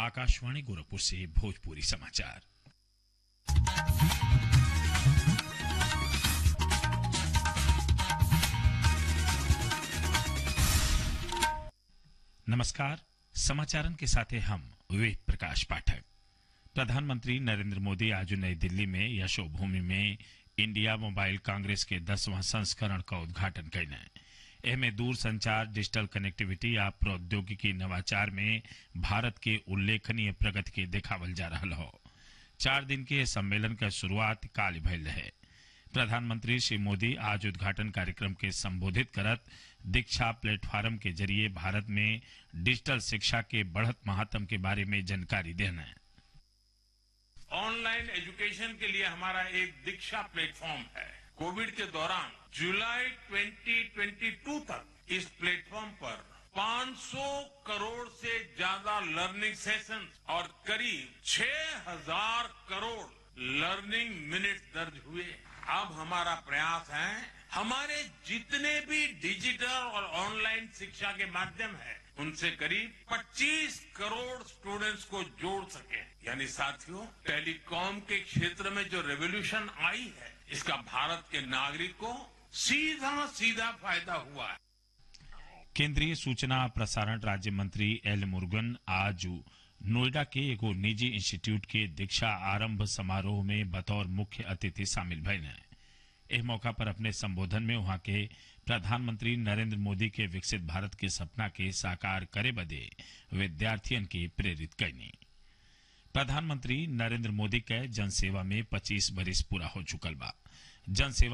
आकाशवाणी गोरखपुर से भोजपुरी समाचार। नमस्कार, समाचारन के साथ हम वेद प्रकाश पाठक। प्रधानमंत्री नरेंद्र मोदी आज नई दिल्ली में यशोभूमि में इंडिया मोबाइल कांग्रेस के 10वां संस्करण का उद्घाटन कइले। एमे दूर संचार, डिजिटल कनेक्टिविटी आ प्रौद्योगिकी नवाचार में भारत के उल्लेखनीय प्रगति के देखावल जा रहल हो। 4 दिन के सम्मेलन का शुरुआत काल भइल रहे। प्रधानमंत्री श्री मोदी आज उद्घाटन कार्यक्रम के संबोधित करत दीक्षा प्लेटफॉर्म के जरिए भारत में डिजिटल शिक्षा के बढ़त महात्म के बारे में जानकारी देना। ऑनलाइन एजुकेशन के लिए हमारा एक दीक्षा प्लेटफॉर्म है। कोविड के दौरान जुलाई 2022 तक इस प्लेटफॉर्म पर 500 करोड़ से ज्यादा लर्निंग सेशंस और करीब 6000 करोड़ लर्निंग मिनट्स दर्ज हुए। अब हमारा प्रयास है हमारे जितने भी डिजिटल और ऑनलाइन शिक्षा के माध्यम है उनसे करीब 25 करोड़ स्टूडेंट्स को जोड़ सके। यानी साथियों, टेलीकॉम के क्षेत्र में जो रेवोल्यूशन आई है इसका भारत के नागरिक को सीधा फायदा हुआ है। केंद्रीय सूचना प्रसारण राज्य मंत्री एल मुरुगन आज नोएडा के एगो निजी इंस्टीट्यूट के दीक्षा आरंभ समारोह में बतौर मुख्य अतिथि शामिल भइले। एह मौका पर अपने संबोधन में वहां के प्रधानमंत्री नरेंद्र मोदी के विकसित भारत के सपना के साकार करे बदे विद्यार्थियन के प्रेरित कइनी। प्रधानमंत्री नरेंद्र मोदी के जनसेवा में 25 बरिस पूरा हो चुकल बा। जनसेवा